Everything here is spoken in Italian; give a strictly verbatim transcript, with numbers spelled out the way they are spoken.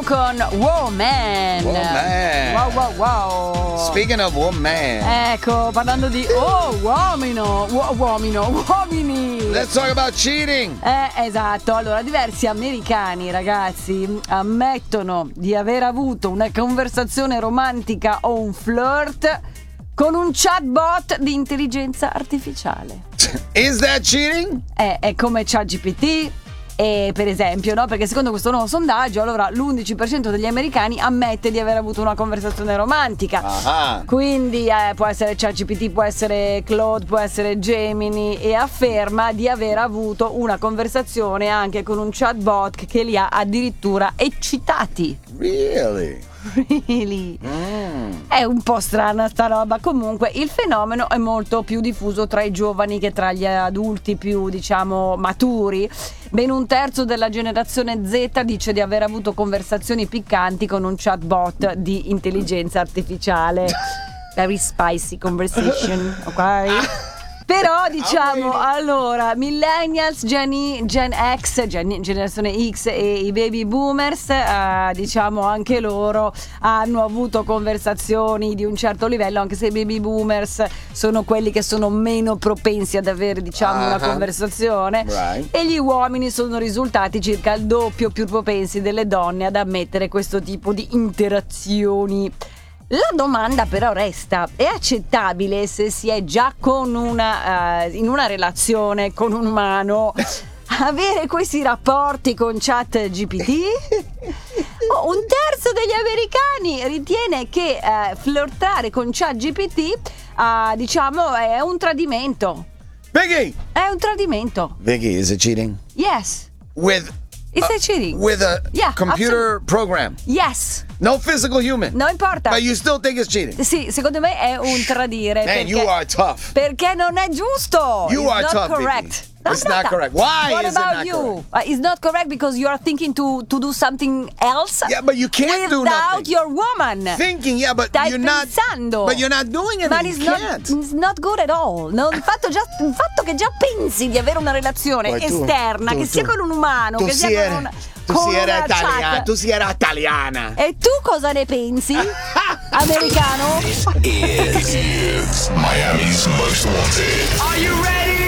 con Woman. Woman. Wow, wow, wow. Speaking of woman. Ecco, parlando di oh, uomino, uo- uomino, uomini. Let's talk about cheating. Eh, esatto. Allora, diversi americani, ragazzi, ammettono di aver avuto una conversazione romantica o un flirt con un chatbot di intelligenza artificiale. Is that cheating? È, è come ChatGPT. E per esempio, no? Perché secondo questo nuovo sondaggio, allora l'undici per cento degli americani ammette di aver avuto una conversazione romantica. Ah. Quindi eh, può essere ChatGPT, può essere Claude, può essere Gemini, e afferma di aver avuto una conversazione anche con un chatbot che li ha addirittura eccitati. Really? Really? Mm. È un po' strana sta roba. Comunque il fenomeno è molto più diffuso tra i giovani che tra gli adulti più, diciamo, maturi. Ben un terzo della generazione Z dice di aver avuto conversazioni piccanti con un chatbot di intelligenza artificiale. Very spicy conversation, ok? Però diciamo, allora, millennials, Gen, I, Gen X, Gen, generazione X e i baby boomers, eh, diciamo anche loro hanno avuto conversazioni di un certo livello, anche se i baby boomers sono quelli che sono meno propensi ad avere, diciamo, uh-huh. una conversazione. Right. E gli uomini sono risultati circa il doppio più propensi delle donne ad ammettere questo tipo di interazioni. La domanda però resta: è accettabile, se si è già con una uh, in una relazione con un umano, avere questi rapporti con ChatGPT? Oh, un terzo degli americani ritiene che uh, flirtare con ChatGPT uh, diciamo è un tradimento. Vicky! È un tradimento. Vicky, is it cheating? Yes. With Is it cheating? With a Yeah, computer program. Yes. No physical human. Non importa. But you still think it's cheating? Sì, secondo me è un tradire. Man, perché, you are tough. Perché non è giusto. You It's are not tough, correct. Vicky. No, It's no, not no. correct. Why What is it about not you? correct? Uh, it's not correct because you are thinking to, to do something else. Yeah, but you can't do without nothing. your woman. Thinking, yeah, but Stai you're not. pensando. But you're not doing it. Ma You it's not, can't. it's not good at all. No, il, fatto già, il fatto che già pensi di avere una relazione Poi tu- esterna, tu- che tu- sia con un umano, tu che sia si con era- un Tu con si era una italiana. chat. Tu si era italiana. E tu cosa ne pensi? Americano? Is Miami's Most Wanted. Are you ready?